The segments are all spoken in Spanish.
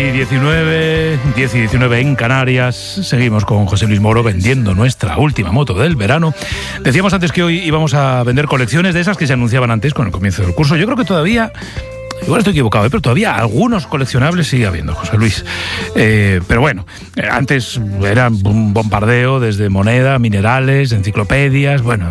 y 19, 10 y 19 en Canarias. Seguimos con José Luis Moro vendiendo nuestra última moto del verano. Decíamos antes que hoy íbamos a vender colecciones de esas que se anunciaban antes con el comienzo del curso. Yo creo que todavía, igual estoy equivocado, pero todavía algunos coleccionables sigue habiendo, José Luis. Pero bueno, antes era un bombardeo desde moneda, minerales, enciclopedias, bueno,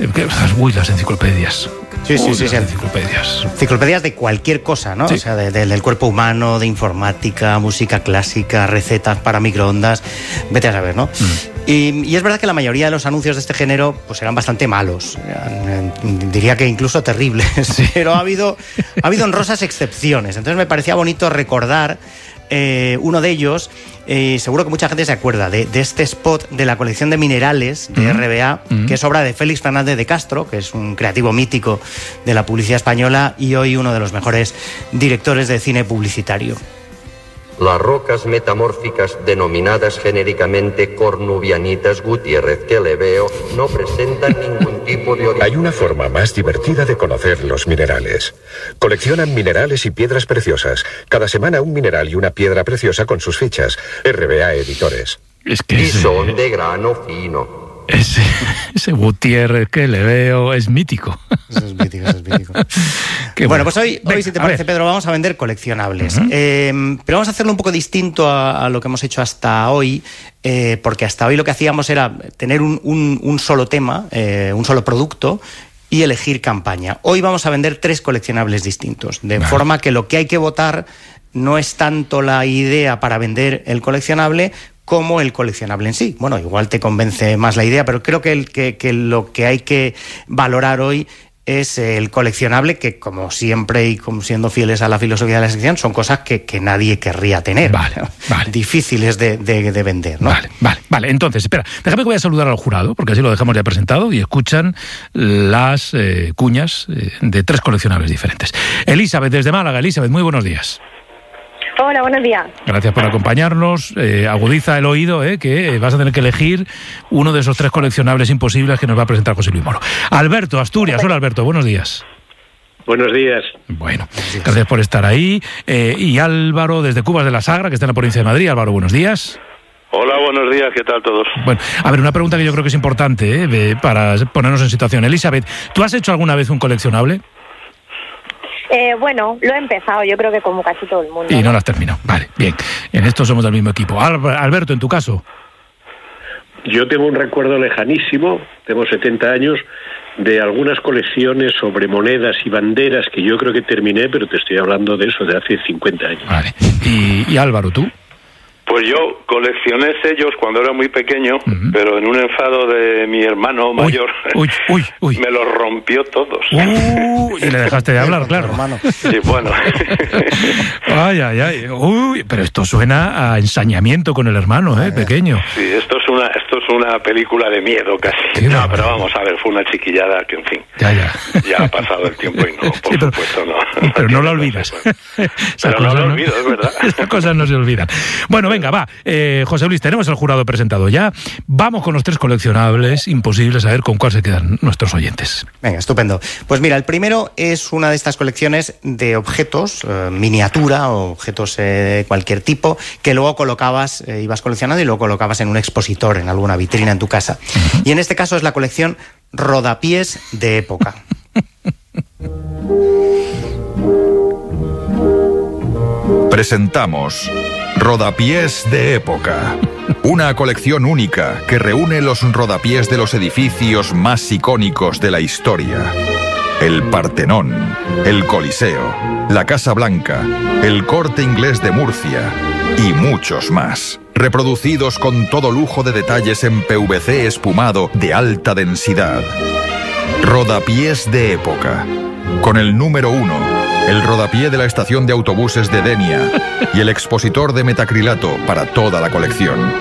las enciclopedias. Sí. Enciclopedias de cualquier cosa, ¿no? Sí. O sea, del cuerpo humano, de informática, música clásica, recetas para microondas, vete a saber, ¿no? Y es verdad que la mayoría de los anuncios de este género pues eran bastante malos, diría que incluso terribles, sí. Pero ha habido honrosas excepciones. Entonces me parecía bonito recordar uno de ellos. Seguro que mucha gente se acuerda de este spot de la colección de minerales de RBA, que es obra de Félix Fernández de Castro, que es un creativo mítico de la publicidad española y hoy uno de los mejores directores de cine publicitario. Las rocas metamórficas denominadas genéricamente cornubianitas Gutiérrez que le veo no presentan ningún tipo de origen. Hay una forma más divertida de conocer los minerales. Coleccionan minerales y piedras preciosas. Cada semana un mineral y una piedra preciosa con sus fichas. RBA Editores. Es que y son de grano fino. Ese Gutiérrez que le veo es mítico. Eso es mítico. Bueno, pues hoy, si te parece, Pedro, vamos a vender coleccionables. Pero vamos a hacerlo un poco distinto a lo que hemos hecho hasta hoy, porque hasta hoy lo que hacíamos era tener un solo tema, un solo producto, y elegir campaña. Hoy vamos a vender 3 coleccionables distintos, de forma que lo que hay que votar no es tanto la idea para vender el coleccionable como el coleccionable en sí. Bueno, igual te convence más la idea, pero creo que lo que hay que valorar hoy es el coleccionable, que como siempre y como siendo fieles a la filosofía de la sección, son cosas que nadie querría tener. Vale. Difíciles de vender, ¿no? Vale. Entonces, espera, déjame que voy a saludar al jurado, porque así lo dejamos ya presentado y escuchan las cuñas de 3 coleccionables diferentes. Elizabeth, desde Málaga. Elizabeth, muy buenos días. Hola, buenos días. Gracias por acompañarnos. Agudiza el oído, que vas a tener que elegir uno de esos 3 coleccionables imposibles que nos va a presentar José Luis Moro. Alberto, Asturias. Hola, Alberto, buenos días. Buenos días. Bueno, gracias por estar ahí. Y Álvaro, desde Cubas de la Sagra, que está en la provincia de Madrid. Álvaro, buenos días. Hola, buenos días, ¿qué tal todos? Bueno, a ver, una pregunta que yo creo que es importante para ponernos en situación. Elizabeth, ¿tú has hecho alguna vez un coleccionable? Bueno, lo he empezado, yo creo que como casi todo el mundo. Y no lo has terminado. Vale, bien. En esto somos del mismo equipo. Alberto, en tu caso. Yo tengo un recuerdo lejanísimo, tengo 70 años, de algunas colecciones sobre monedas y banderas que yo creo que terminé, pero te estoy hablando de eso, de hace 50 años. Vale. Y Álvaro, ¿tú? Pues yo coleccioné sellos cuando era muy pequeño, pero en un enfado de mi hermano mayor, me los rompió todos. Y le dejaste de hablar, claro. Hermano. Sí, bueno. Ay. Uy, pero esto suena a ensañamiento con el hermano, pequeño. Sí, esto es una película de miedo casi. No, pero vamos a ver, fue una chiquillada que, en fin, ya ha pasado el tiempo y no, por supuesto no. Pero no la olvidas. Pero no la olvido, es verdad. Estas cosas no se olvidan. Bueno, venga, va. José Luis, tenemos el jurado presentado ya. Vamos con los 3 coleccionables imposibles, a ver con cuál se quedan nuestros oyentes. Venga, estupendo. Pues mira, el primero es una de estas colecciones de objetos, miniatura o objetos de cualquier tipo, que luego colocabas, ibas coleccionando y luego colocabas en un expositor, en alguna vitrina en tu casa. Y en este caso es la colección Rodapiés de época. Presentamos Rodapiés de época, una colección única que reúne los rodapiés de los edificios más icónicos de la historia. El Partenón, el Coliseo, la Casa Blanca, el Corte Inglés de Murcia y muchos más. Reproducidos con todo lujo de detalles en PVC espumado de alta densidad. Rodapiés de época, con el número 1, el rodapié de la estación de autobuses de Denia y el expositor de metacrilato para toda la colección.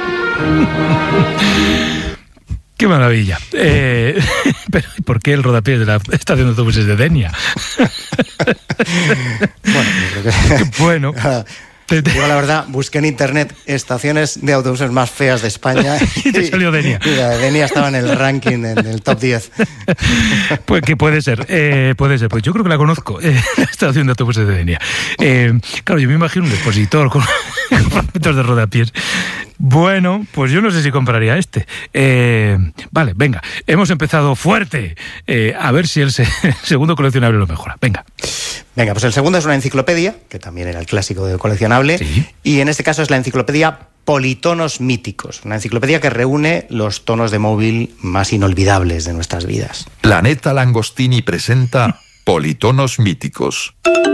¡Qué maravilla! Pero ¿por qué el rodapié de la estación de autobuses de Denia? Bueno, yo creo que... Bueno... Digo la verdad, busqué en internet estaciones de autobuses más feas de España. Y te salió Denia. Y la de Denia estaba en el ranking, en el top 10. Pues que puede ser. Pues yo creo que la conozco, la estación de autobuses de Denia. Claro, yo me imagino un expositor con fragmentos de rodapiés. Bueno, pues yo no sé si compraría este. Vale, venga, hemos empezado fuerte. A ver si el segundo coleccionable lo mejora. Venga, pues el segundo es una enciclopedia, que también era el clásico de coleccionable, sí. Y en este caso es la enciclopedia Politonos Míticos, una enciclopedia que reúne los tonos de móvil más inolvidables de nuestras vidas. Planeta Langostini presenta Politonos Míticos.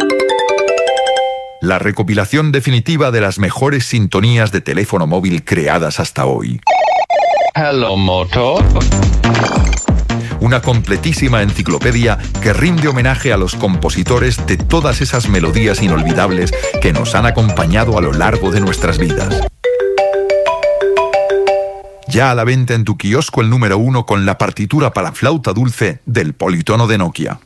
La recopilación definitiva de las mejores sintonías de teléfono móvil creadas hasta hoy. Hello, Moto. Una completísima enciclopedia que rinde homenaje a los compositores de todas esas melodías inolvidables que nos han acompañado a lo largo de nuestras vidas. Ya a la venta en tu kiosco el número 1 con la partitura para flauta dulce del politono de Nokia.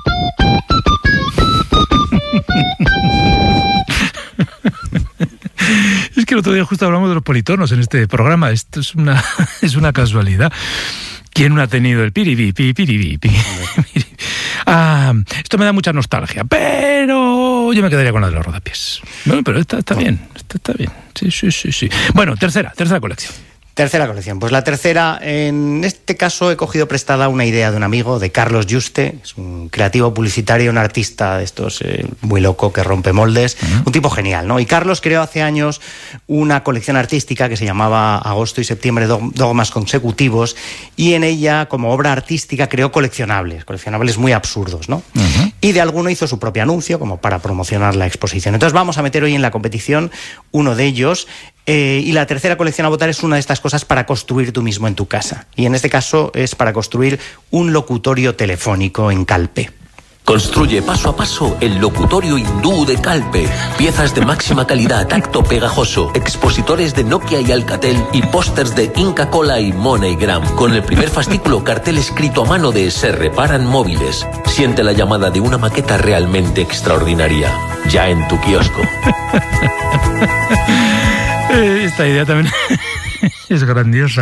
Es que el otro día justo hablamos de los politonos en este programa. Esto es una casualidad. ¿Quién no ha tenido el piribi? Esto me da mucha nostalgia, pero yo me quedaría con la de los rodapiés. Bueno, pero esta está bien. Sí. Bueno, tercera colección. Tercera colección. Pues la tercera, en este caso he cogido prestada una idea de un amigo, de Carlos Yuste, es un creativo publicitario, un artista de estos muy loco que rompe moldes, un tipo genial, ¿no? Y Carlos creó hace años una colección artística que se llamaba Agosto y Septiembre Dogmas Consecutivos, y en ella, como obra artística, creó coleccionables muy absurdos, ¿no? Y de alguno hizo su propio anuncio, como para promocionar la exposición. Entonces vamos a meter hoy en la competición uno de ellos. Y la tercera colección a votar es una de estas cosas para construir tú mismo en tu casa. Y en este caso es para construir un locutorio telefónico en Calpe. Construye paso a paso el locutorio hindú de Calpe. Piezas de máxima calidad, tacto pegajoso, expositores de Nokia y Alcatel y pósters de Inca Kola y MoneyGram. Con el primer fascículo, cartel escrito a mano de Se reparan móviles. Siente la llamada de una maqueta realmente extraordinaria. Ya en tu kiosco. Esta idea también es grandiosa.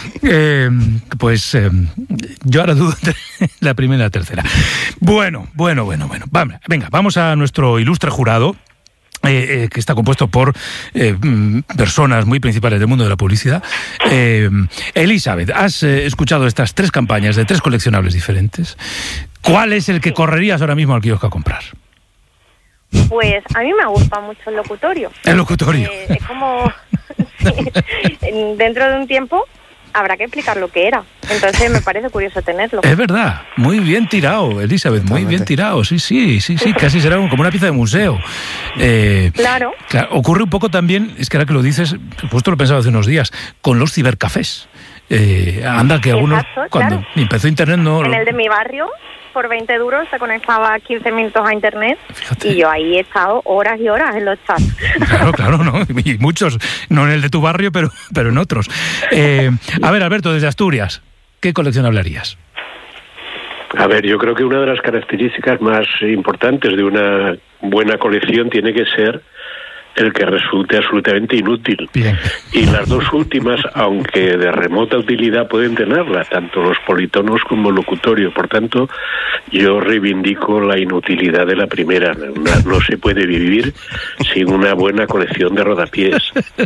Yo ahora dudo entre la primera y la tercera. Bueno. Venga, vamos a nuestro ilustre jurado, que está compuesto por personas muy principales del mundo de la publicidad. Elizabeth, has escuchado estas 3 campañas de 3 coleccionables diferentes. ¿Cuál es el que correrías ahora mismo al kiosco a comprar? Pues a mí me gusta mucho el locutorio. El locutorio. Es como... dentro de un tiempo habrá que explicar lo que era. Entonces me parece curioso tenerlo. Es verdad. Muy bien tirado, Elizabeth. Muy bien tirado. Sí. Casi será como una pieza de museo. Claro. Ocurre un poco también, es que ahora que lo dices, justo lo pensaba hace unos días, con los cibercafés. Anda que algunos... Exacto, cuando empezó Internet no... En el de mi barrio... por 20 duros se conectaba 15 minutos a internet. Fíjate. Y yo ahí he estado horas y horas en los chats. Claro, ¿no? Y muchos, no en el de tu barrio, pero en otros. A ver, Alberto, desde Asturias, ¿qué colección hablarías? A ver, yo creo que una de las características más importantes de una buena colección tiene que ser el que resulte absolutamente inútil. Bien. Y las dos últimas, aunque de remota utilidad, pueden tenerla, tanto los politonos como el locutorio. Por tanto, yo reivindico la inutilidad de la primera. No se puede vivir sin una buena colección de rodapiés.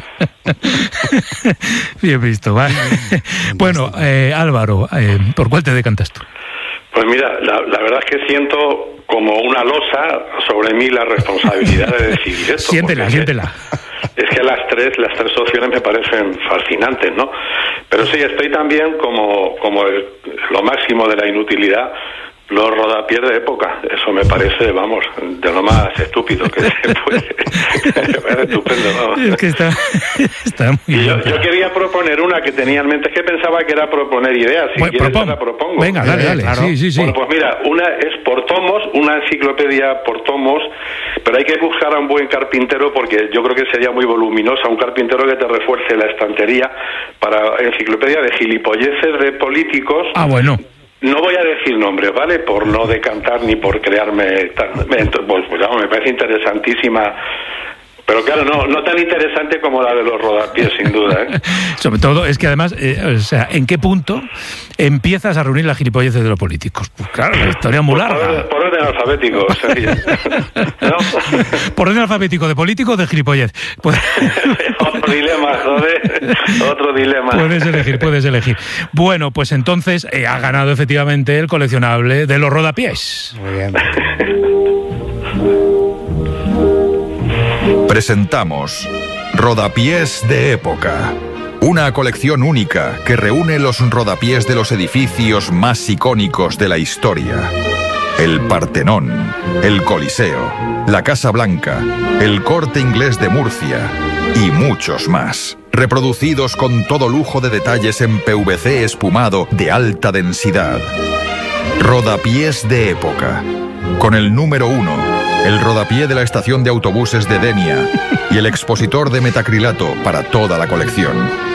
Bien visto, ¿vale? Bueno, Álvaro, ¿por cuál te decantas tú? Pues mira, la verdad es que siento como una losa sobre mí la responsabilidad de decidir esto. Siéntela. Es que las tres opciones me parecen fascinantes, ¿no? Pero sí, estoy también como lo máximo de la inutilidad, los rodapiés de época. Eso me parece, vamos, de lo más estúpido que se puede. Me parece estupendo, vamos. Es que está muy bien. Yo quería proponer una que tenía en mente, es que pensaba que era proponer ideas. Si quieres, la propongo. Venga, dale. Claro. Sí. Bueno, pues mira, una es por tomos, una enciclopedia por tomos, pero hay que buscar a un buen carpintero porque yo creo que sería muy voluminosa, un carpintero que te refuerce la estantería para enciclopedia de gilipolleces de políticos. Ah, bueno. No voy a decir nombres, ¿vale? Por no decantar ni por crearme... Pues me parece interesantísima Pero claro, no tan interesante como la de los rodapiés, sin duda, ¿eh? Sobre todo, es que además, o sea, ¿en qué punto empiezas a reunir las gilipolleces de los políticos? Pues claro, la historia es muy larga. Por orden alfabético, ¿no? Por orden alfabético, ¿de político o de gilipollez? Pues... Otro dilema, joder, otro dilema. Puedes elegir. Bueno, pues entonces ha ganado efectivamente el coleccionable de los rodapiés. Muy bien. Presentamos Rodapiés de Época, una colección única que reúne los rodapiés de los edificios más icónicos de la historia. El Partenón, el Coliseo, la Casa Blanca, el Corte Inglés de Murcia y muchos más, reproducidos con todo lujo de detalles en PVC espumado de alta densidad. Rodapiés de Época, con el número 1, el rodapié de la estación de autobuses de Denia y el expositor de metacrilato para toda la colección.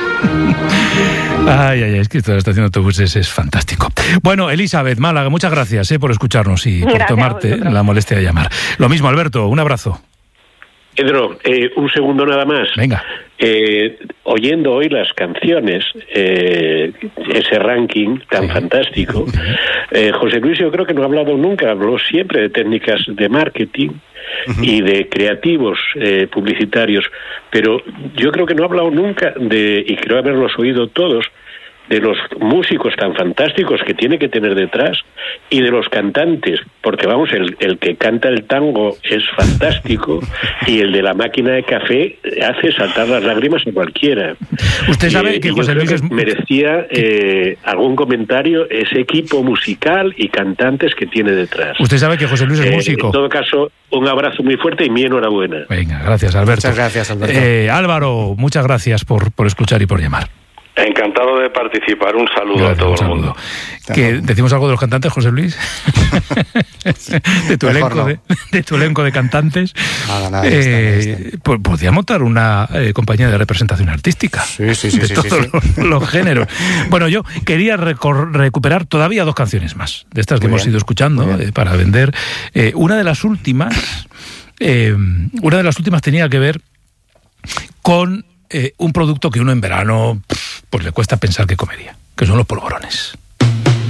Ay, es que toda la estación de autobuses es fantástico. Bueno, Elizabeth, Málaga, muchas gracias por escucharnos y por tomarte la molestia de llamar. Lo mismo, Alberto, un abrazo. Pedro, un segundo nada más. Venga. Oyendo hoy las canciones, ese ranking tan fantástico, José Luis yo creo que no ha hablado nunca, habló siempre de técnicas de marketing y de creativos publicitarios, pero yo creo que no ha hablado nunca y creo haberlos oído todos, de los músicos tan fantásticos que tiene que tener detrás y de los cantantes, porque vamos, el que canta el tango es fantástico y el de la máquina de café hace saltar las lágrimas a cualquiera. Usted sabe que José Luis merecía algún comentario ese equipo musical y cantantes que tiene detrás. Usted sabe que José Luis es músico. En todo caso, un abrazo muy fuerte y mi enhorabuena. Venga, gracias, Alberto. Muchas gracias, Alberto. Álvaro, muchas gracias por escuchar y por llamar. Encantado de participar. Un saludo a todo el mundo. ¿Decimos algo de los cantantes, José Luis? de tu elenco de cantantes. Nada, Podría montar una compañía de representación artística. Sí. De todos los géneros. Bueno, yo quería recuperar todavía 2 canciones más, de estas que hemos ido escuchando, para vender. Una de las últimas tenía que ver con un producto que uno en verano pues le cuesta pensar que comería, que son los polvorones.